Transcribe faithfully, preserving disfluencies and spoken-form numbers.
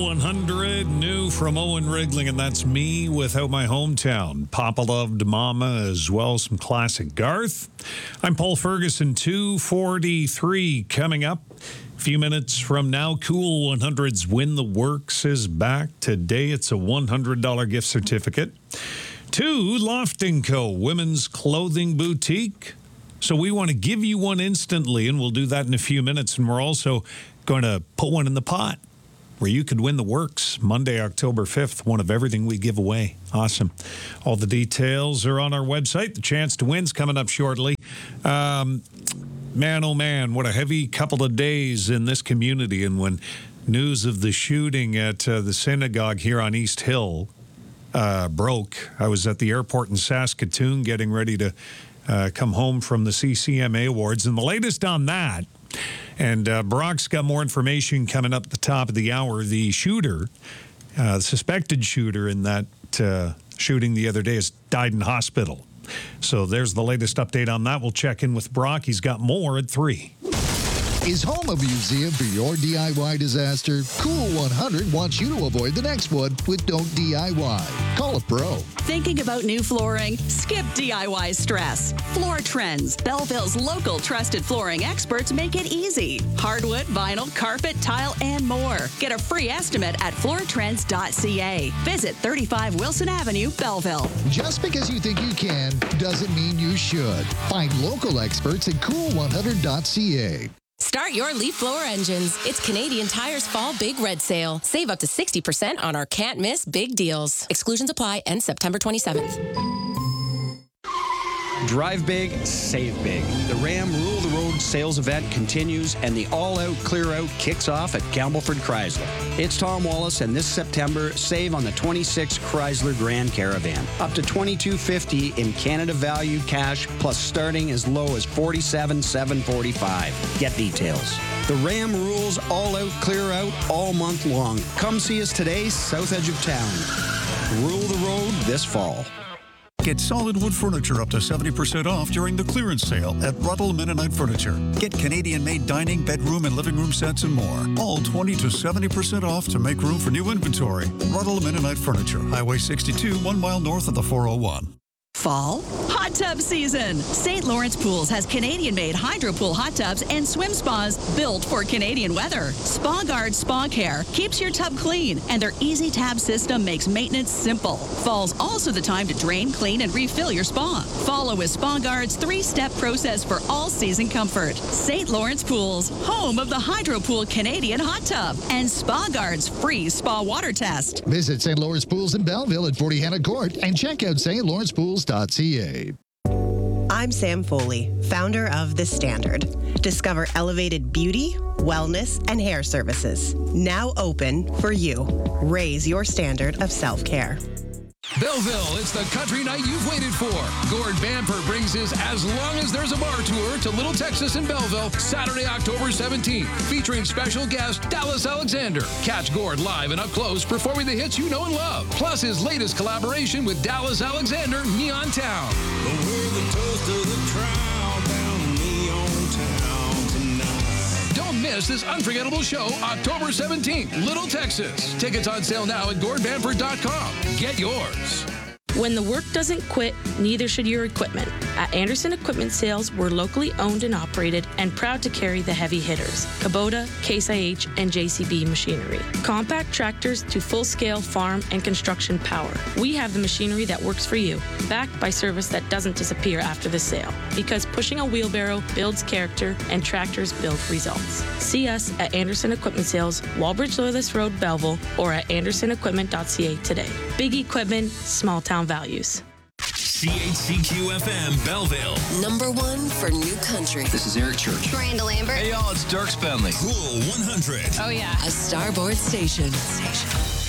one hundred, new from Owen Rigling, and that's me without my hometown. Papa Loved Mama, as well as some classic Garth. I'm Paul Ferguson, two forty-three coming up. A few minutes from now, Cool one hundred's Win the Works is back. Today, it's a one hundred dollars gift certificate to Loft and Co, women's clothing boutique. So we want to give you one instantly, and we'll do that in a few minutes. And we're also going to put one in the pot where you could win the works Monday, October fifth, one of everything we give away. Awesome. All the details are on our website. The chance to win's coming up shortly. Um, man, oh man, what a heavy couple of days in this community. And when news of the shooting at uh, the synagogue here on East Hill uh, broke, I was at the airport in Saskatoon getting ready to uh, come home from the C C M A Awards. And the latest on that, and uh, Brock's got more information coming up at the top of the hour. The shooter, uh, the suspected shooter in that uh, shooting the other day, has died in hospital. So there's the latest update on that. We'll check in with Brock. He's got more at three. Is home a museum for your D I Y disaster? Cool one hundred wants you to avoid the next one with Don't D I Y. Call a pro. Thinking about new flooring? Skip D I Y stress. Floor Trends, Belleville's local trusted flooring experts, make it easy. Hardwood, vinyl, carpet, tile, and more. Get a free estimate at floor trends dot c a. Visit thirty-five Wilson Avenue, Belleville. Just because you think you can doesn't mean you should. Find local experts at cool one hundred dot c a. Start your Leaf Blower engines. It's Canadian Tire's Fall Big Red Sale. Save up to sixty percent on our can't-miss big deals. Exclusions apply. Ends September twenty-seventh. Drive big, save big. The Ram Rule the Road sales event continues, and the all-out clear-out kicks off at Campbellford Chrysler. It's Tom Wallace, and this September, save on the twenty-six Chrysler Grand Caravan. Up to twenty-two fifty in Canada Value cash, plus starting as low as forty-seven thousand seven hundred forty-five dollars. Get details. The Ram Rules all-out clear-out all month long. Come see us today, south edge of town. Rule the road this fall. Get solid wood furniture up to seventy percent off during the clearance sale at Ruddle Mennonite Furniture. Get Canadian-made dining, bedroom, and living room sets and more. All twenty to seventy percent off to make room for new inventory. Ruddle Mennonite Furniture, Highway sixty-two, one mile north of the four oh one. Fall? Hot tub season! Saint Lawrence Pools has Canadian-made hydro pool hot tubs and swim spas built for Canadian weather. Spa Guard Spa Care keeps your tub clean, and their easy tab system makes maintenance simple. Fall's also the time to drain, clean, and refill your spa. Follow with Spa Guard's three-step process for all-season comfort. Saint Lawrence Pools, home of the Hydro Pool Canadian hot tub, and Spa Guard's free spa water test. Visit Saint Lawrence Pools in Belleville at forty Hannah Court and check out st lawrence pools dot c a. I'm Sam Foley, founder of The Standard. Discover elevated beauty, wellness, and hair services. Now open for you. Raise your standard of self-care. Belleville, it's the country night you've waited for. Gord Bamper brings his As Long As There's a Bar tour to Little Texas in Belleville, Saturday, October seventeenth, featuring special guest Dallas Alexander. Catch Gord live and up close performing the hits you know and love, plus his latest collaboration with Dallas Alexander, Neon Town. But we're the toast of the crown down in Neon Town tonight. Don't miss this unforgettable show, October seventeenth, Little Texas. Tickets on sale now at gord bamford dot com. Get yours. When the work doesn't quit, neither should your equipment. At Anderson Equipment Sales, we're locally owned and operated and proud to carry the heavy hitters, Kubota, Case I H, and J C B machinery. Compact tractors to full-scale farm and construction power. We have the machinery that works for you, backed by service that doesn't disappear after the sale. Because pushing a wheelbarrow builds character and tractors build results. See us at Anderson Equipment Sales, Walbridge Loyalist Road, Belleville, or at anderson equipment dot c a today. Big equipment, small town values. C H C Q F M Belleville. Number one for new country. This is Eric Church. Miranda Lambert. Hey y'all, it's Dirk Spenley. Cool one hundred. Oh yeah. A Starboard station. Station.